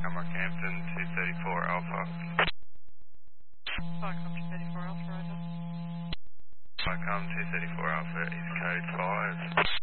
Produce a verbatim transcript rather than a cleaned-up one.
Hampton two thirty-four Alpha. Vicom two thirty-four Alpha, Roger. Vicom two thirty-four Alpha is code five.